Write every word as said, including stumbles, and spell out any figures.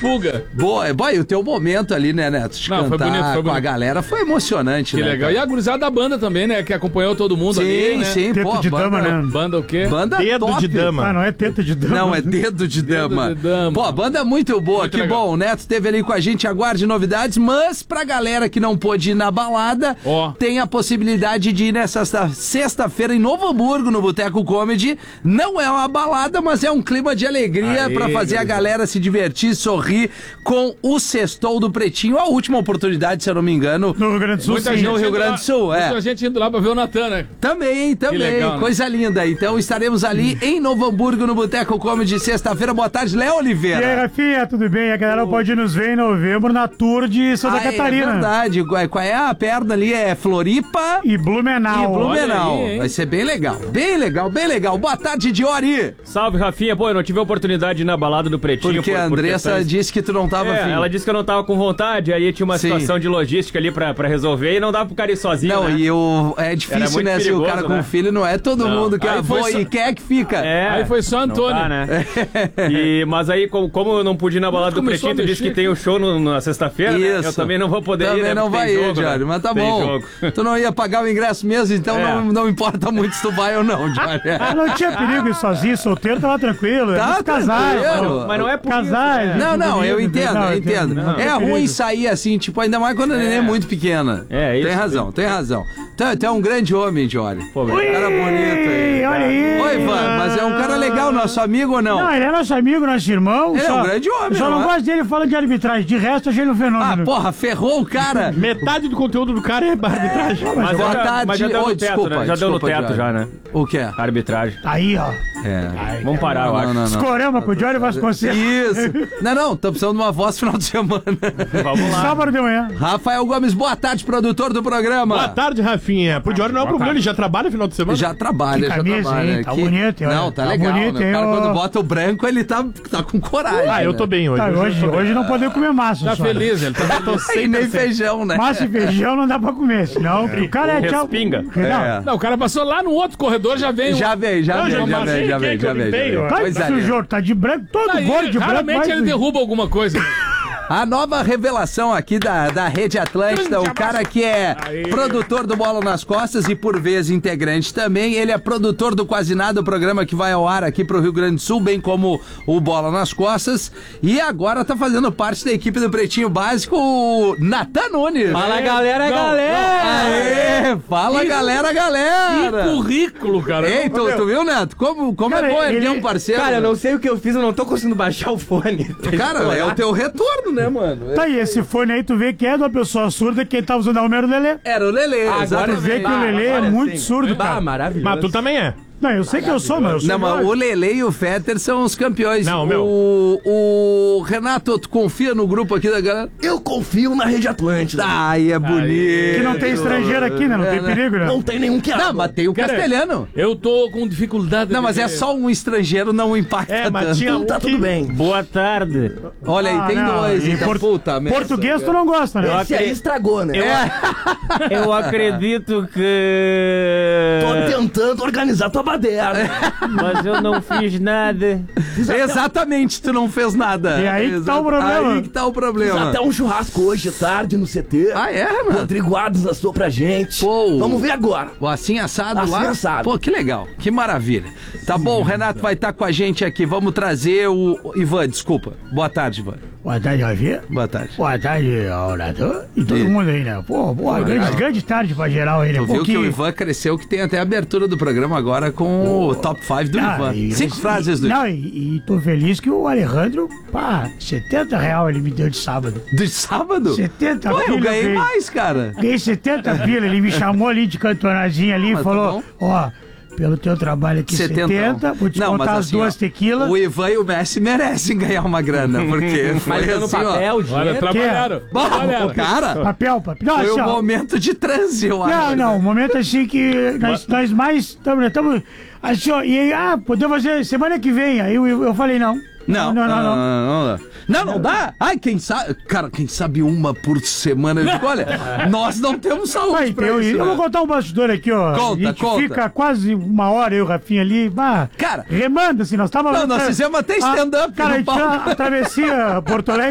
fuga. Boa, boy, o teu momento ali, né, Neto? De Não, cantar foi bonito, foi com bonito. a galera foi emocionante, Que né? legal. cara? E a gurizada da banda também, né? Que acompanhou todo mundo Sim, ali, né? sim, Teto pô, de banda, dama, né? Banda o quê? Banda Dedo top. de dama. Ah, não é teta de dama. Não, é dedo de dama. de dama. Pô, a banda é muito boa, Muito que legal. bom. O Neto esteve ali com a gente, aguarde novidades, mas pra galera que não pôde ir na balada, Ó. tem a possibilidade de ir nessa sexta- sexta-feira em Novo Hamburgo, no Boteco Comedy. Não é uma balada, mas é um clima de alegria Aê, pra fazer a gurizada. galera se divertir, sorrir com o Sextou do Pretinho. A última oportunidade, se eu não me engano. No Rio Grande do Sul, Muita sim. gente no Rio indo Grande lá- do Sul, é. Muita gente indo lá pra ver o Natan, né? Também, também. legal, né? Coisa linda. Então estaremos ali em Novo Hamburgo, no Boteco Comedy, sexta-feira. Boa tarde, Léo E aí, Oliveira. Rafinha, tudo bem? A galera pode nos ver em novembro na Tour de Santa Ah, é Catarina. verdade. Qual é- Qual é a perna ali? É Floripa E Blumenau. e Blumenau. Olha aí, hein? Vai ser bem legal. Bem legal, bem legal. Boa tarde, Diori. Salve, Rafinha. Pô, eu não tive a oportunidade de ir na balada do Pretinho. Porque por- a por Andressa questões- disse que tu não tava É, afim. ela disse que eu não tava com vontade, aí tinha uma Sim. situação de logística ali pra, pra resolver e não dava pro cara ir sozinho, Não, né? e o, é Era difícil, muito né? Se o perigoso, cara com né? filho não é todo Não. mundo que Aí é foi avô só- e quer que fica. É, Aí foi só não Antônio. dá, né? E, mas aí, como, como eu não pude ir na balada do Começou Pretinho, a tu disse mexer que tem o show no- na sexta-feira, né? Isso. Eu também não vou poder Também ir, né? não Porque vai tem ir, jogo, Diário, né? mas tá Tem bom. jogo. Tu não ia pagar o ingresso mesmo, então É. não, não importa muito se tu vai ou não, Diário. Ah, não tinha perigo ir sozinho, solteiro, tava tranquilo. Tá Os casais. tranquilo. mano. Mas não é por Casais. isso, né? Não, não, eu Bonito, entendo, não, eu entendo. Não, É não tem ruim perigo. sair assim, tipo, ainda mais quando a neném é muito pequena. É, isso. Tem razão, tem razão. Então, tu é um grande homem, Diori. Pô, velho. Cara bonito aí. Ei, olha aí. Oi, Ivan, mas é um cara legal, nosso amigo ou não? Não, ele é nosso amigo, nosso irmão. Ele é só- um grande homem, Eu só não não é? gosto dele falando de arbitragem. De resto, achei ele um Ah, fenômeno. porra, ferrou o cara. Metade do conteúdo do cara é arbitragem. Mas, Boa já, tarde. mas já deu Oi, no teto, desculpa, né? Já deu no desculpa, teto, Diário. já, né? O que é? A arbitragem. Aí, ó. É. Vamos parar, eu Não, acho. não, não. Escorama com o Johnny Vasconcelos. Isso. Não, não, tô precisando de uma voz final de semana. Vamos lá. Sábado de manhã. Rafael Gomes, boa tarde, produtor do programa. Boa tarde, Rafinha. Pro Diori não é um problema, ele já trabalha no final de semana. Já trabalha, Que já camisa, trabalha. hein? Tá Que- bonito, hein? Não, tá, Tá legal, bonito, né? O hein, cara ô? quando bota o branco, ele tá, tá com coragem. Ah, eu né? tô bem hoje. Tá, hoje, hoje não podemos comer massa. Tá só. feliz, ele tá Tô E sem nem feijão, né? Massa e feijão não dá pra comer, senão o cara é tchau. Respinga. Não, É. Não, o cara passou lá no outro corredor, já veio. Já veio, já Não, veio, já já passei, veio, já quem veio, que eu já veio. limpei, já veio. ó? Vai, Coisa linda. sujou, tá de branco, todo Aí, gordo de branco. raramente vai- ele derruba alguma coisa. A nova revelação aqui da, da Rede Atlântida, o cara que é Aí. produtor do Bola nas Costas e por vezes integrante também, ele é produtor do Quase Nada, o programa que vai ao ar aqui pro Rio Grande do Sul, bem como o Bola nas Costas, e agora tá fazendo parte da equipe do Pretinho Básico, o Natan Nunes. Fala, galera, Não, galera! Aê, fala Isso. galera, Que galera! currículo, cara. Ei, tu, tu viu, Neto? Como, como Cara, é bom erguer ele- um parceiro? Cara, eu não sei o que eu fiz, eu não tô conseguindo baixar o fone. Cara, é o teu retorno, né, mano? Tá aí, esse fone aí, tu vê que é de uma pessoa surda, quem tá usando é o Mero Lelê. Era o Lelê, Agora exatamente. Tu vê que o Ah, Lelê é agora muito sim. surdo, Bah, cara. maravilhoso. Mas tu também é. Não, eu sei que eu sou, mas eu sou. Não, mas igual. o Lele e o Fetter são os campeões. Não, meu. O, o Renato, tu confia no grupo aqui da galera? Eu confio na Rede Atlântida. Ai, é bonito. Que não tem estrangeiro aqui, né? Não tem perigo, né? Não tem nenhum que Não, mas tem o Cara, castelhano. Eu tô com dificuldade. Não, de mas é ver. só um estrangeiro, não impacta É, mas tanto. tinha um Tá que... tudo bem. Boa tarde. Olha aí, Ah, tem não, dois. e Então, por- puta merda. Português tu não gosta, né? Esse aí estragou, né? Eu acredito que... Tô tentando organizar tua baderna. Mas eu não fiz nada. Exatamente, tu não fez nada. E aí que tá o Exato. problema. Aí que tá o Fiz problema. até um churrasco hoje tarde no C T. Ah, é, mano? Rodrigo Adams assou pra gente. Pô. Vamos ver agora. O assim assado Assim lá? assado. Pô, que legal, que maravilha. Tá bom, o Renato vai estar com a gente aqui. Vamos trazer o... o Ivan, desculpa. Boa tarde, Ivan. Boa tarde, Rafinha. Boa tarde. Boa tarde, ao Natan. E todo E- mundo aí, né? Pô, boa, grande, grande tarde pra geral aí, né? Tu viu que o Pouquinho. Ivan cresceu, que tem até a abertura do programa agora com o top cinco do Ah, Ivan. e- Cinco e- frases do Não, e, e tô feliz que o Alejandro, pá, setenta real ele me deu de sábado. Do sábado? setenta Pô, eu pila, ganhei ganhei. mais, cara. Ganhei setenta pila, ele me chamou ali de cantonazinha ali e Mas tá falou, bom. ó, pelo teu trabalho aqui Setentão. setenta, vou te Não, contar mas as assim, duas ó, tequilas. O Ivan e o Messi merecem ganhar uma grana, porque foi Mas no assim, ó. papel, Olha, dinheiro. trabalharam. Bom, trabalharam. cara, Papel, papel. Não, foi assim, um ó, momento de transe, eu acho. Não, não, um momento assim que nós, nós mais estamos, estamos assim, ó, e aí, ah, podemos fazer semana que vem. Aí eu, eu falei, não. Não, não, não. não. não, não, não, não dá. Ai, quem sabe, cara, quem sabe uma por semana. Eu digo, olha, nós não temos saúde Aí, pra eu, isso. eu né? vou contar um bastidor aqui, ó. Conta, a gente conta. fica quase uma hora, eu e o Rafinha ali, bah, Cara, remando, assim, nós estávamos... Não, nós fizemos até stand-up Cara, a no gente fez palco. a travessia Porto Alegre,